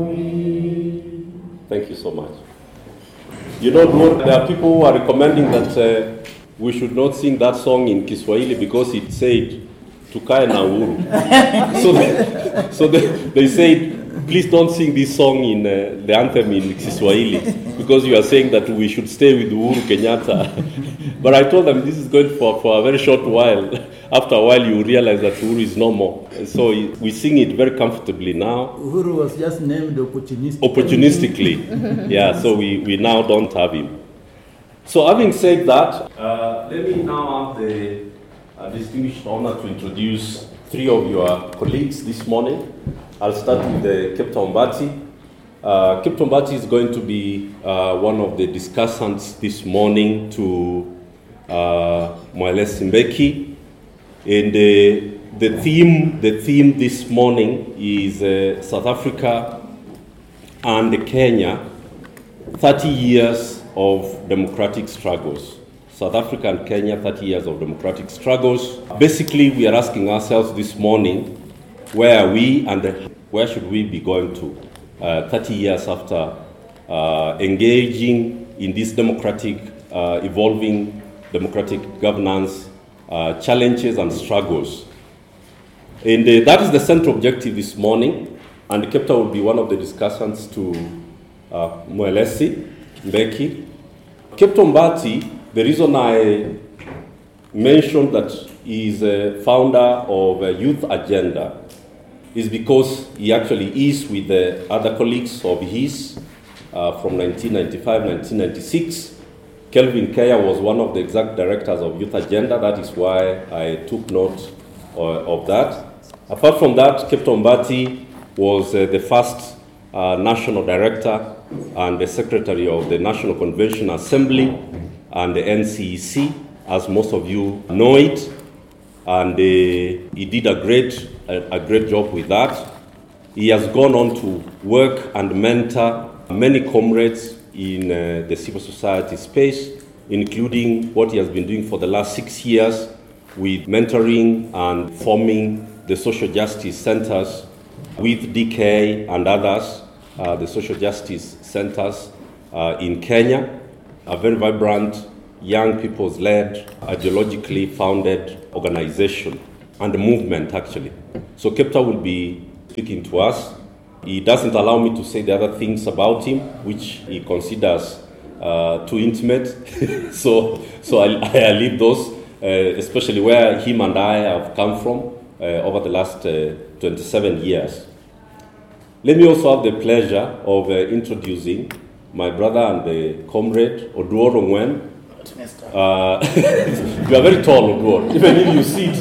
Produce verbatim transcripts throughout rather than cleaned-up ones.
Thank you so much. You know, there are people who are recommending that uh, we should not sing that song in Kiswahili because it said, Tukae na uhuru. so they, so they, they said, please don't sing this song in uh, the anthem in Kiswahili because you are saying that we should stay with Uhuru Kenyatta. But I told them this is going for, for a very short while. After a while, you realize that Uhuru is no more. And so we sing it very comfortably now. Uhuru was just named opportunistically. Opportunistically. Yeah, so we, we now don't have him. So having said that, uh, let me now have the uh, distinguished honor to introduce three of your colleagues this morning. I'll start with uh, Captain Mbati. Uh, Captain Mbati is going to be uh, one of the discussants this morning to uh, Mwelesi Mbeki. And uh, the theme, the theme this morning is uh, South Africa and Kenya, thirty years of democratic struggles. South Africa and Kenya, thirty years of democratic struggles. Basically, we are asking ourselves this morning, where are we and where should we be going to uh, thirty years after uh, engaging in this democratic, uh, evolving democratic governance Uh, challenges and struggles. And uh, that is the central objective this morning, and Kepta will be one of the discussants to uh, Mwelesi Mbeki. Kepta Mbati, the reason I mentioned that he is a founder of a youth agenda is because he actually is with the other colleagues of his uh, from nineteen ninety-five to nineteen ninety-six. Kelvin Kaya was one of the exec directors of Youth Agenda. That is why I took note uh, of that. Apart from that, Captain Mbati was uh, the first uh, national director and the secretary of the National Convention Assembly and the N C E C, as most of you know it. And uh, he did a great, a, a great job with that. He has gone on to work and mentor many comrades in uh, the civil society space, including what he has been doing for the last six years with mentoring and forming the social justice centers with D K and others, uh, the social justice centers uh, in Kenya, a very vibrant, young people's-led, ideologically founded organization and a movement, actually. So Kepta will be speaking to us. He doesn't allow me to say the other things about him, which he considers uh, too intimate. so so I, I leave those, uh, especially where him and I have come from uh, over the last uh, twenty-seven years. Let me also have the pleasure of uh, introducing my brother and the comrade, Oduor Ongwen. Uh, you are very tall, Oduor, even if you sit.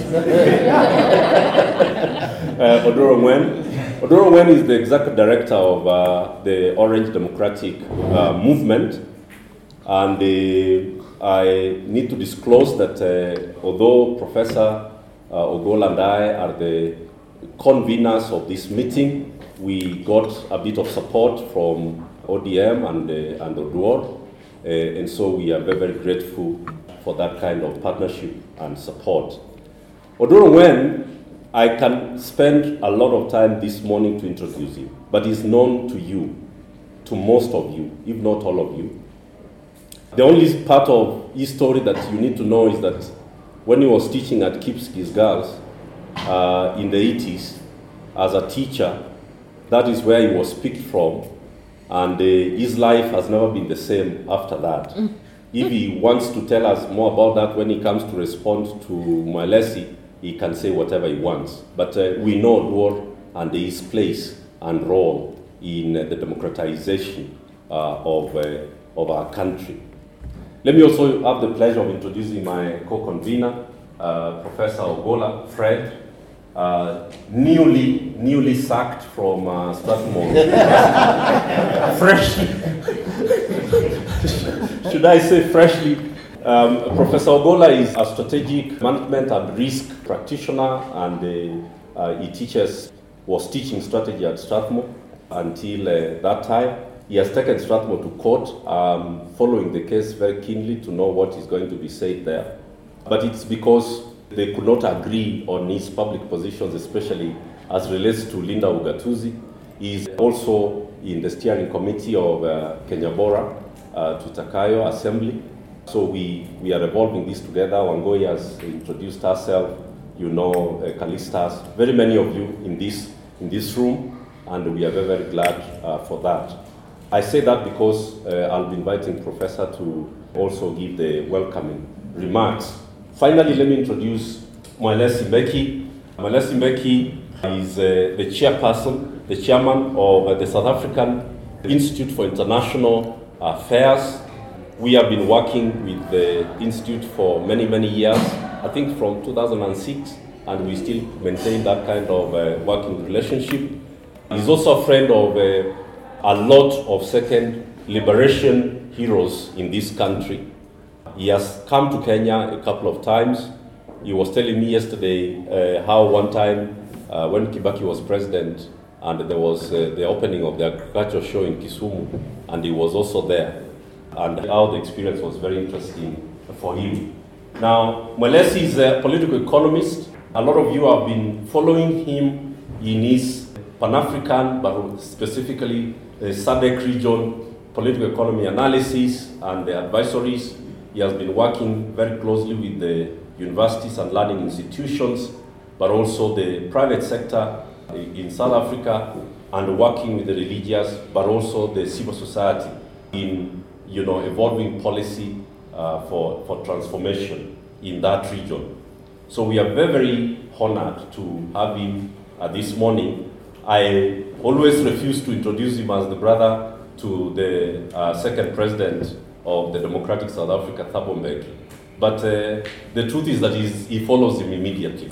uh, Oduor Ongwen. Oduor Ongwen is the executive director of uh, the Orange Democratic uh, Movement, and uh, I need to disclose that uh, although Professor uh, Ogola and I are the conveners of this meeting, we got a bit of support from O D M and, uh, and Oduor, uh, and so we are very, very grateful for that kind of partnership and support. Oduor Ongwen, I can spend a lot of time this morning to introduce him, but he's known to you, to most of you, if not all of you. The only part of his story that you need to know is that when he was teaching at Kipski's Girls uh, in the eighties as a teacher, that is where he was picked from, and uh, his life has never been the same after that. Mm. If he wants to tell us more about that when he comes to respond to Mwelesi, he can say whatever he wants. But uh, we know Oduor and his place and role in uh, the democratization uh, of, uh, of our country. Let me also have the pleasure of introducing my co-convener, uh, Professor Ogola Fred, uh, newly newly sacked from uh, Strathmore. Freshly. Should I say freshly? Um, Professor Ogola is a strategic management and risk practitioner, and uh, uh, he teaches, was teaching strategy at Strathmore until uh, that time. He has taken Strathmore to court, um, following the case very keenly to know what is going to be said there. But it's because they could not agree on his public positions, especially as relates to Linda Ugatuzi. He is also in the steering committee of uh, Kenya Bora uh, Tutakayo Assembly. So we, we are evolving this together. Wangoi has introduced herself, you know, uh, Callistas, very many of you in this, in this room, and we are very, very glad uh, for that. I say that because uh, I'll be inviting Professor to also give the welcoming remarks. Finally, let me introduce Mwelesi Mbeki. Mwelesi Mbeki is uh, the chairperson, the chairman of uh, the South African Institute for International Affairs. We have been working with the Institute for many, many years, I think from two thousand six, and we still maintain that kind of uh, working relationship. He's also a friend of uh, a lot of second liberation heroes in this country. He has come to Kenya a couple of times. He was telling me yesterday uh, how one time uh, when Kibaki was president and there was uh, the opening of the agriculture show in Kisumu, and he was also there, and how the experience was very interesting for him. Now, Mwelesi is a political economist. A lot of you have been following him in his Pan-African, but specifically the S A D C region political economy analysis and the advisories. He has been working very closely with the universities and learning institutions, but also the private sector in South Africa, and working with the religious, but also the civil society in, you know, evolving policy uh, for, for transformation in that region. So we are very, very honored to have him uh, this morning. I always refuse to introduce him as the brother to the uh, second president of the Democratic South Africa, Thabo Mbeki. But uh, the truth is that he's, he follows him immediately.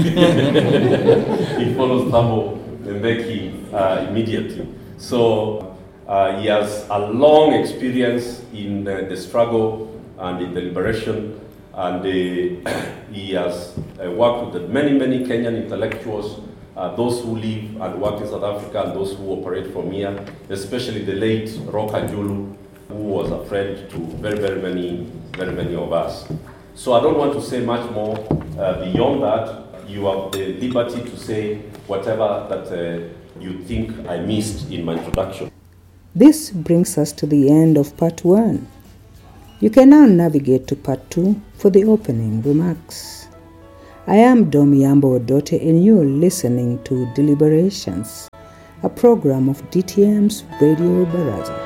He follows Thabo Mbeki uh, immediately. So uh, he has a long experience in uh, the struggle and in the liberation, and uh, he has uh, worked with many, many Kenyan intellectuals, uh, those who live and work in South Africa and those who operate from here, especially the late Roka Julu, who was a friend to very, very many, very many of us. So I don't want to say much more uh, beyond that. You have the liberty to say whatever that uh, you think I missed in my introduction. This brings us to the end of part one. You can now navigate to part two for the opening remarks. I am Domi Yambo Odote, and you're listening to Deliberations, a program of D T M's Radio Baraza.